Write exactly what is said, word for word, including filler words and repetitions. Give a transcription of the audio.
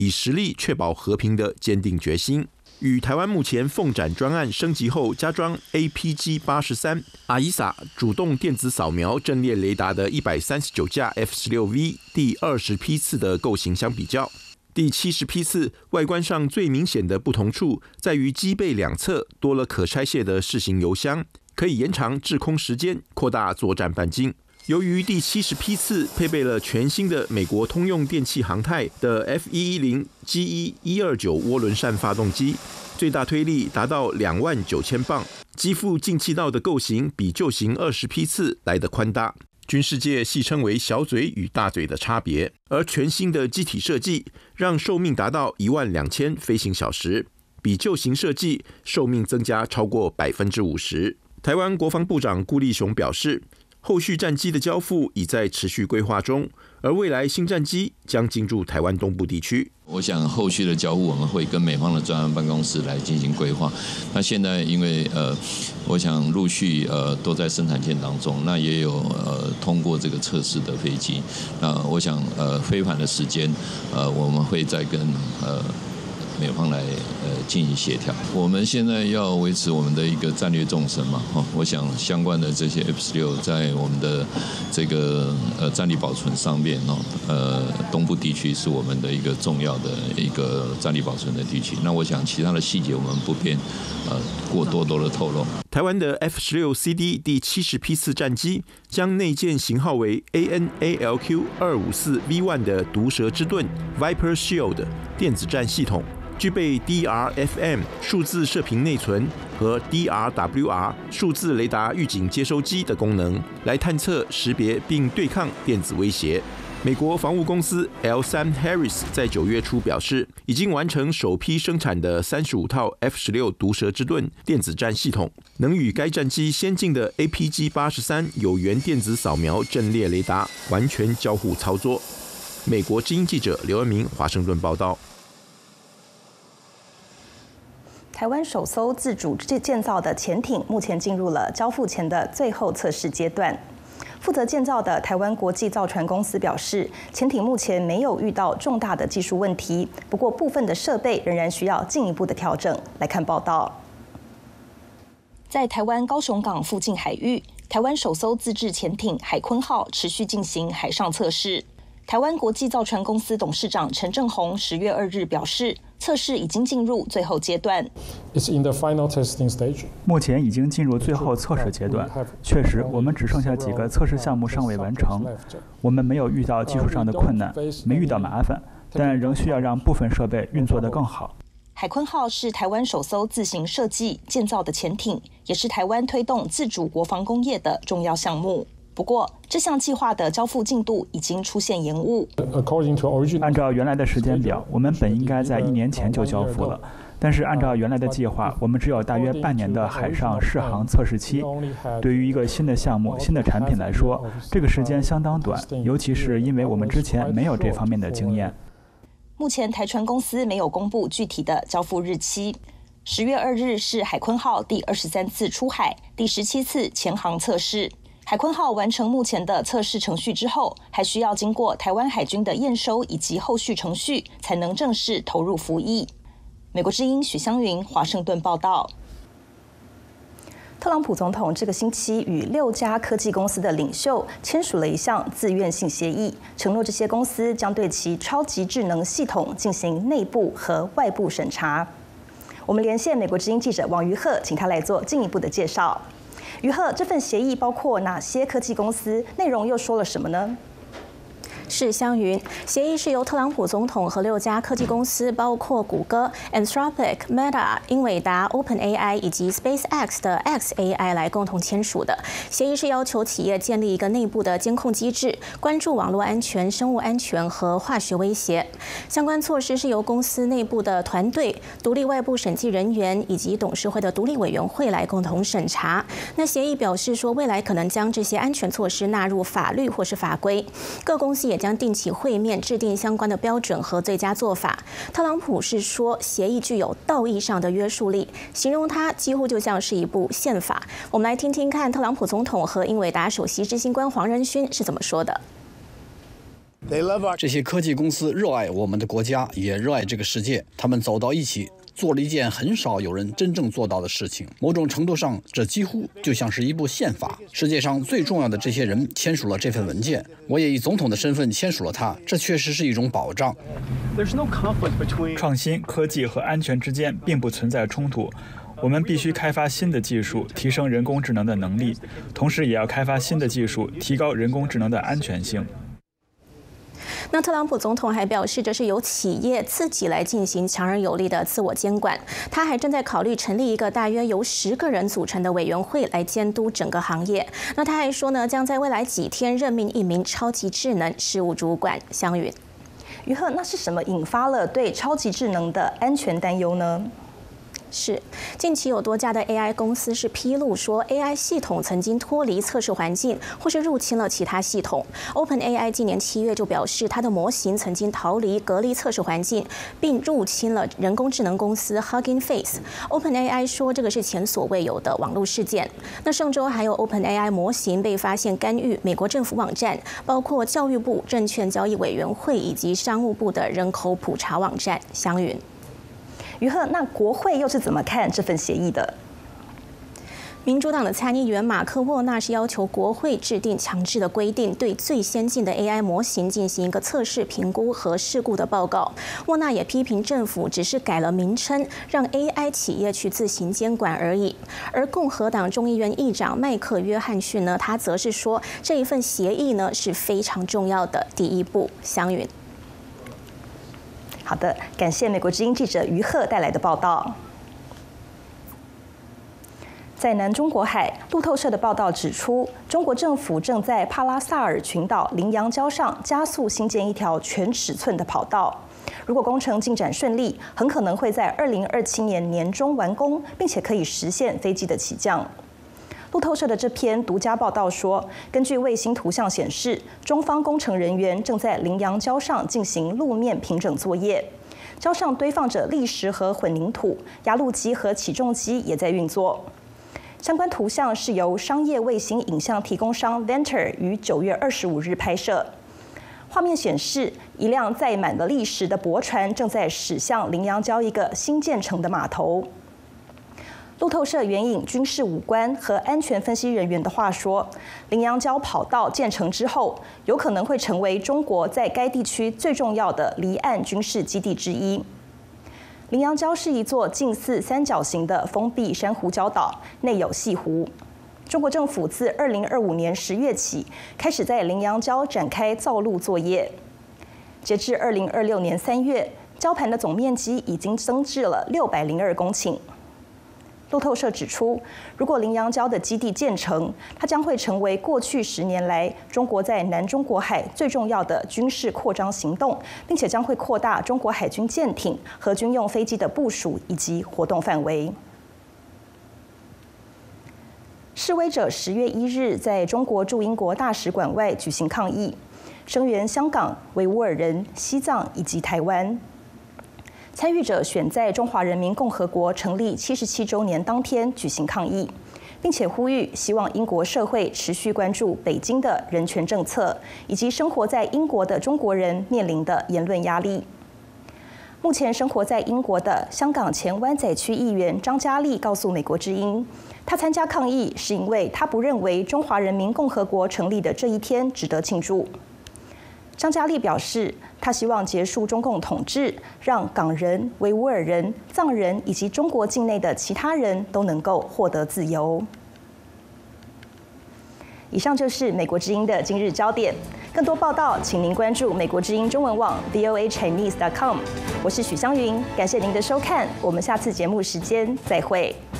以实力确保和平的坚定决心。与台湾目前凤展专案升级后加装 A P G 八十三 A I S A 主动电子扫描阵列雷达的一百三十九架 F 十六 V 第二十批次的构型相比较，第七十批次外观上最明显的不同处在于机背两侧多了可拆卸的适型油箱，可以延长滞空时间，扩大作战半径。由于第七十批次配备了全新的美国通用电气航太的 F 一一零 G 一一二九 涡轮扇发动机，最大推力达到两万九千磅，机腹进气道的构型比旧型二十批次来得宽大，军事界戏称为小嘴与大嘴的差别。而全新的机体设计让寿命达到一万两千飞行小时，比旧型设计寿命增加超过百分之五十。台湾国防部长顾立雄表示，后续战机的交付已在持续规划中，而未来新战机将进入台湾东部地区。 我想后续的交付我们会跟美方的专案办公室来进行规划。那现在因为呃，我想陆续呃都在生产线当中，那也有呃通过这个测试的飞机。那我想呃飞盘的时间呃我们会再跟呃。美方来呃进行协调。我们现在要维持我们的一个战略纵深嘛，哈，我想相关的这些 F 十六在我们的这个呃战力保存上面哦，呃东部地区是我们的一个重要的一个战力保存的地区。那我想其他的细节我们不便呃过多多的透露。 台湾的 F 十六 C D 第七十批次战机将内建型号为 A N A L Q 二五四 V 一 的毒蛇之盾 Viper Shield 电子战系统。具备 D R F M 数字射频内存和 D R W R 数字雷达预警接收机的功能，来探测、识别并对抗电子威胁。美国防务公司 L 三 Harris 在九月初表示，已经完成首批生产的三十五套 F 十六 毒蛇之盾电子战系统，能与该战机先进的 A P G 八十三有源电子扫描阵列雷达完全交互操作。美国之音记者刘恩明华盛顿报道。 台湾首艘自主建造的潜艇目前进入了交付前的最后测试阶段。负责建造的台湾国际造船公司表示，潜艇目前没有遇到重大的技术问题，不过部分的设备仍然需要进一步的调整。来看报道，在台湾高雄港附近海域，台湾首艘自制潜艇海鲲号持续进行海上测试。台湾国际造船公司董事长陈正宏十月二日表示，测试已经进入最后阶段。 It's in the final testing stage. 目前已经进入最后测试阶段。确实，我们只剩下几个测试项目尚未完成。我们没有遇到技术上的困难，没遇到麻烦，但仍需要让部分设备运作得更好。 海鲲号是台湾首艘自行设计建造的潜艇，也是台湾推动自主国防工业的重要项目。不过，这项计划的交付进度已经出现延误。 按照原来的时间表，我们本应该在一年前就交付了，但是按照原来的计划，我们只有大约半年的海上试航测试期。对于一个新的项目、新的产品来说，这个时间相当短，尤其是因为我们之前没有这方面的经验。 目前台船公司没有公布具体的交付日期。十月二日是海鲲号第二十三次出海，第十七次潜航测试。海鲲号完成目前的测试程序之后，还需要经过台湾海军的验收以及后续程序，才能正式投入服役。美国之音许湘云华盛顿报道。特朗普总统这个星期与六家科技公司的领袖签署了一项自愿性协议，承诺这些公司将对其超级智能系统进行内部和外部审查。我们连线美国之音记者王于鹤，请他来做进一步的介绍。于鹤，这份协议包括哪些科技公司？内容又说了什么呢？ 是湘云，协议是由特朗普总统和六家科技公司，包括谷歌、Anthropic、Meta、英伟达、OpenAI 以及 SpaceX 的 X A I 来共同签署的。协议是要求企业建立一个内部的监控机制，关注网络安全、生物安全和化学威胁。相关措施是由公司内部的团队、独立外部审计人员以及董事会的独立委员会来共同审查。那协议表示说，未来可能将这些安全措施纳入法律或是法规。各公司也将定期会面，制定相关的标准和最佳做法。特朗普是说，协议具有道义上的约束力，形容它几乎就像是一部宪法。我们来听听看，特朗普总统和英伟达首席执行官黄仁勋是怎么说的。 这些科技公司热爱我们的国家，也热爱这个世界。他们走到一起，做了一件很少有人真正做到的事情。某种程度上，这几乎就像是一部宪法。世界上最重要的这些人签署了这份文件，我也以总统的身份签署了它。这确实是一种保障。 创新、科技和安全之间并不存在冲突。我们必须开发新的技术，提升人工智能的能力，同时也要开发新的技术，提高人工智能的安全性。 那特朗普总统还表示，这是由企业自己来进行强而有力的自我监管。他还正在考虑成立一个大约由十个人组成的委员会来监督整个行业。那他还说呢，将在未来几天任命一名超级智能事务主管。湘云， 于鹤，那是什么引发了对超级智能的安全担忧呢？ 是，近期有多家的 A I 公司是披露说 ，A I 系统曾经脱离测试环境，或是入侵了其他系统。OpenAI 今年七月就表示，它的模型曾经逃离隔离测试环境，并入侵了人工智能公司 Hugging Face。OpenAI 说，这个是前所未有的网络事件。那上周还有 OpenAI 模型被发现干预美国政府网站，包括教育部、证券交易委员会以及商务部的人口普查网站。湘云。 于鹤，那国会又是怎么看这份协议的？ 民主党的参议员马克·沃纳是要求国会制定强制的规定，对最先进的 A I 模型进行一个测试、评估和事故的报告。沃纳也批评政府只是改了名称，让 A I 企业去自行监管而已。而共和党众议院议长麦克·约翰逊呢，他则是说这一份协议呢是非常重要的第一步。湘云。 好的，感谢美国之音记者于鹤带来的报道。在南中国海，路透社的报道指出，中国政府正在帕拉萨尔群岛羚羊礁上加速兴建一条全尺寸的跑道。如果工程进展顺利，很可能会在二零二七年年中完工，并且可以实现飞机的起降。路透社的这篇独家报道说，根据卫星图像显示，中方工程人员正在羚羊礁上进行路面平整作业。礁上堆放着砾石和混凝土，压路机和起重机也在运作。相关图像是由商业卫星影像提供商 Venture 于九月二十五日拍摄。画面显示，一辆载满了砾石的驳船正在驶向羚羊礁一个新建成的码头。路透社援引军事武官和安全分析人员的话说，羚羊礁跑道建成之后，有可能会成为中国在该地区最重要的离岸军事基地之一。羚羊礁是一座近似三角形的封闭珊瑚礁岛，内有西湖。中国政府自二零二五年十月起开始在羚羊礁展开造陆作业，截至二零二六年三月，礁盘的总面积已经增至了六百零二公顷。路透社指出，如果羚羊礁的基地建成，它将会成为过去十年来中国在南中国海最重要的军事扩张行动，并且将会扩大中国海军舰艇和军用飞机的部署以及活动范围。示威者十月一日在中国驻英国大使馆外举行抗议，声援香港、维吾尔人、西藏以及台湾。参与者选在中华人民共和国成立七十七周年当天举行抗议，并且呼吁希望英国社会持续关注北京的人权政策，以及生活在英国的中国人面临的言论压力。目前生活在英国的香港前湾仔区议员张嘉丽告诉美国之音，他参加抗议是因为他不认为中华人民共和国成立的这一天值得庆祝。张嘉丽表示，他希望结束中共统治，让港人、维吾尔人、藏人以及中国境内的其他人都能够获得自由。以上就是美国之音的今日焦点。更多报道，请您关注美国之音中文网 v o a chinese dot com。我是许湘云，感谢您的收看，我们下次节目时间再会。